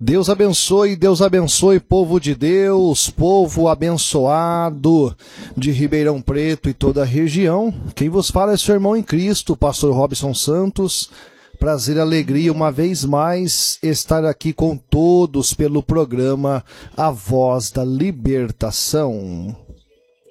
Deus abençoe, povo de Deus, povo abençoado de Ribeirão Preto e toda a região. Quem vos fala é seu irmão em Cristo, pastor Robson Santos. Prazer e alegria uma vez mais estar aqui com todos pelo programa A Voz da Libertação.